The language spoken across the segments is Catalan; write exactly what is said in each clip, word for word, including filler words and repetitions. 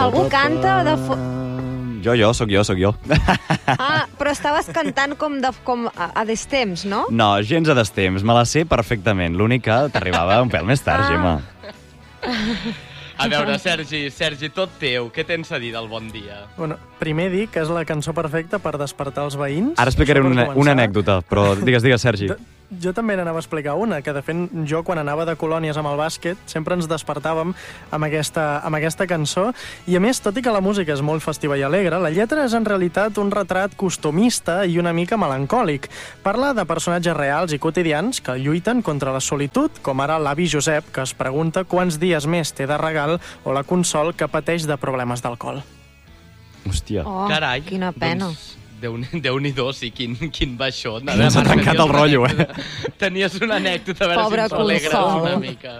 Algú canta de... Fo... Jo, jo, sóc jo, sóc jo. Ah, però estaves cantant com, de, com a, a destemps, no? No, gens a destemps, me la sé perfectament. L'únic que t'arribava un pèl més tard, Ah. Gemma. A veure, Sergi, Sergi, tot teu, què tens a dir del bon dia? Bueno, primer dic que és la cançó perfecta per despertar els veïns. Ara explicaré Això per una, començar. una anècdota, però digues, digues, Sergi. De, jo també n'anava a explicar una, que de fet jo quan anava de colònies amb el bàsquet sempre ens despertàvem amb aquesta, amb aquesta cançó, i a més, tot i que la música és molt festiva i alegre, la lletra és en realitat un retrat costumista i una mica melancòlic. Parla de personatges reals i quotidians que lluiten contra la solitud, com ara l'avi Josep, que es pregunta quants dies més té de regal, o la Consol, que pateix de problemes d'alcohol. Hòstia. Oh, Carai, quina pena. Doncs, Déu-n'hi-do, sí, quin, quin baixó. Ja s'ha tancat el rotllo, eh? Tenies una anècdota, a veure Pobre si ens alegres Consol. una mica.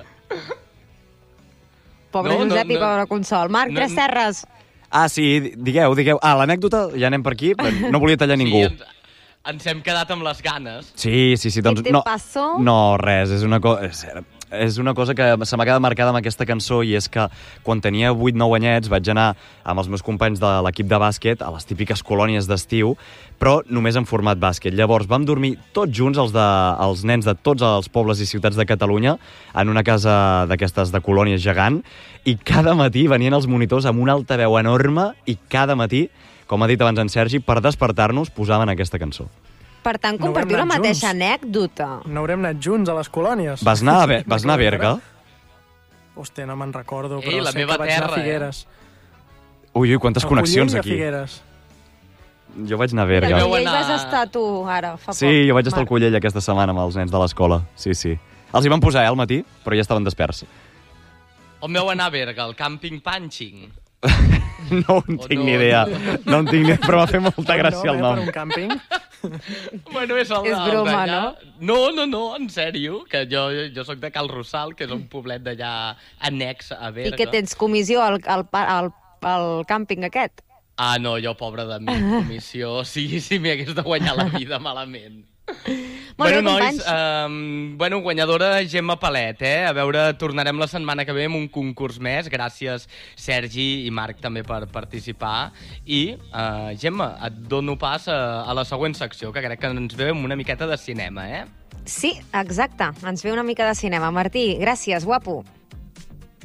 Pobre No, no, Josep i no. pobre Consol. Marc, No, tres no. serres. Ah, sí, digueu, digueu. Ah, l'anècdota, ja anem per aquí. No volia tallar ningú. Sí, ens, ens hem quedat amb les ganes. Sí, sí, sí, doncs... Què te no, passó? no, res, és una cosa... És una cosa que se m'ha quedat marcada amb aquesta cançó, i és que quan tenia vuit nou anyets vaig anar amb els meus companys de l'equip de bàsquet a les típiques colònies d'estiu, però només en format bàsquet. Llavors vam dormir tots junts, els, de, els nens de tots els pobles i ciutats de Catalunya, en una casa d'aquestes de colònies gegant, i cada matí venien els monitors amb un altaveu enorme i cada matí, com ha dit abans en Sergi, per despertar-nos posaven aquesta cançó. Per tant, No compartiu haurem la anat mateixa junts. anècdota. No haurem anat junts a les colònies. Vas anar a, Be- vas anar a Berga? Hòstia, no me'n recordo, Ei, però la sé meva que vaig anar terra, a Figueres. Ui, ui, quantes A connexions Cullell i a aquí. Figueres. Jo vaig anar a I Berga. al Veu Cullell anar- vas estar tu, ara, fa Sí, poc. jo vaig estar al Marc. Cullell aquesta setmana amb els nens de l'escola. Sí, sí. Els hi van posar, eh, al matí, però ja estaven desperts. On veu anar a Berga? El càmping Punching? No en O tinc no, ni idea. No en tinc ni idea, però m'ha fet molta gràcia no, el eh, nom. Per un càmping. Bueno, és, el, És el broma, d'allà. No, no, no, en sèrio, que jo, jo sóc de Cal Rossal, que és un poblet d'allà annex a Berga. I que tens comissió al, al, al, al càmping aquest? Ah, no, jo, pobre de mi, comissió, sí, sí, m'hi hagués de guanyar la vida malament. Molt bueno, bé, nois, companys. um, bueno, guanyadora Gemma Palet, eh? A veure, tornarem la setmana que ve amb un concurs més. Gràcies, Sergi i Marc, també per participar. I, uh, Gemma, et dono pas a, a la següent secció, que crec que ens ve amb una miqueta de cinema, eh? Sí, exacte. Ens ve una mica de cinema. Martí, gràcies, guapo.